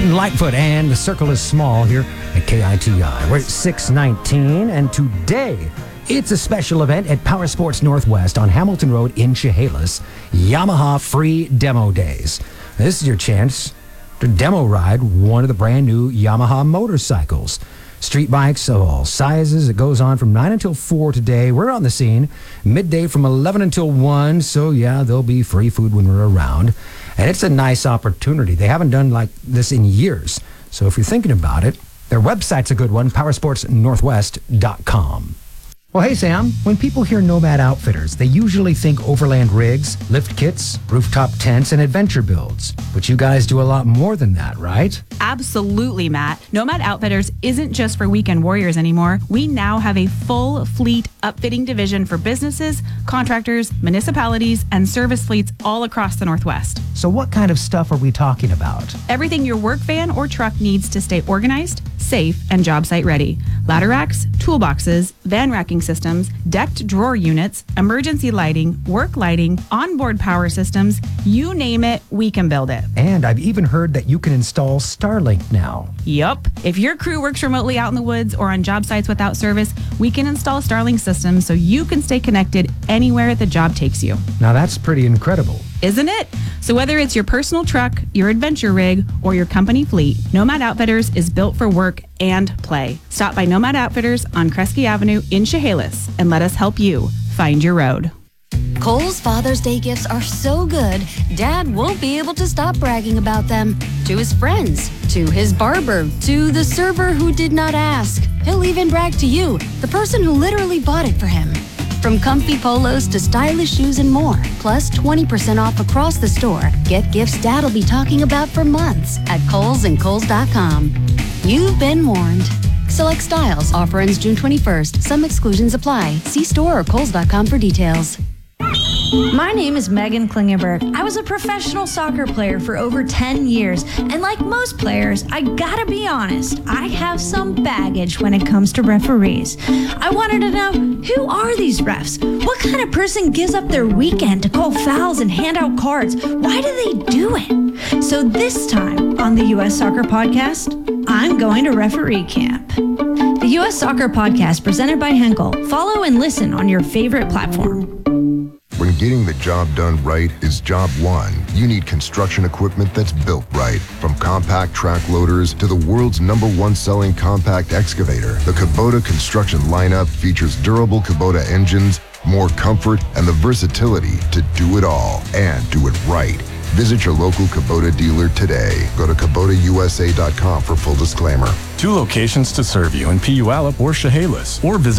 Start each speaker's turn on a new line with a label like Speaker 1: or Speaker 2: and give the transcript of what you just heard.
Speaker 1: Jordan Lightfoot, and the circle is small here at KITI. We're at 619, and today it's a special event at Power Sports Northwest on Hamilton Road in Chehalis, Yamaha Free Demo Days. This is your chance to demo ride one of the brand new Yamaha motorcycles. Street bikes of all sizes. It goes on from 9 until 4 today. We're on the scene midday from 11 until 1, so yeah, there'll be free food when we're around. And it's a nice opportunity. They haven't done like this in years. So if you're thinking about it, their website's a good one, powersportsnorthwest.com. Well, hey, Sam, when people hear Nomad Outfitters, they usually think overland rigs, lift kits, rooftop tents, and adventure builds. But you guys do a lot more than that, right?
Speaker 2: Absolutely, Matt. Nomad Outfitters isn't just for weekend warriors anymore. We now have a full fleet upfitting division for businesses, contractors, municipalities, and service fleets all across the Northwest.
Speaker 1: So what kind of stuff are we talking about?
Speaker 2: Everything your work van or truck needs to stay organized, safe, and job site ready. Ladder racks, toolboxes, van racking systems, decked drawer units, emergency lighting, work lighting, onboard power systems, you name it, we can build it.
Speaker 1: And I've even heard that you can install Starlink now.
Speaker 2: Yup. If your crew works remotely out in the woods or on job sites without service, we can install Starlink systems so you can stay connected anywhere the job takes you.
Speaker 1: Now that's pretty incredible.
Speaker 2: Isn't it? So whether it's your personal truck, your adventure rig, or your company fleet, Nomad Outfitters is built for work and play. Stop by Nomad Outfitters on Kresge Avenue in Chehalis and let us help you find your road.
Speaker 3: Kohl's Father's Day gifts are so good, Dad won't be able to stop bragging about them. To his friends, to his barber, to the server who did not ask. He'll even brag to you, the person who literally bought it for him. From comfy polos to stylish shoes and more, plus 20% off across the store. Get gifts Dad'll be talking about for months at Kohl's and Kohl's.com. You've been warned. Select styles. Offer ends June 21st. Some exclusions apply. See store or Kohl's.com for details.
Speaker 4: My name is Megan Klingenberg. I was a professional soccer player for over 10 years, and like most players, I gotta be honest, I have some baggage when it comes to referees. I wanted to know, who are these refs? What kind of person gives up their weekend to call fouls and hand out cards? Why do they do it? So this time on the U.S. Soccer Podcast, I'm going to referee camp. The U.S. Soccer Podcast presented by Henkel. Follow and listen on your favorite platform.
Speaker 5: When getting the job done right is job one, you need construction equipment that's built right. From compact track loaders to the world's #1 selling compact excavator, the Kubota construction lineup features durable Kubota engines, more comfort, and the versatility to do it all and do it right. Visit your local Kubota dealer today. Go to KubotaUSA.com for full disclaimer.
Speaker 6: 2 locations to serve you in Puyallup or Chehalis, or visit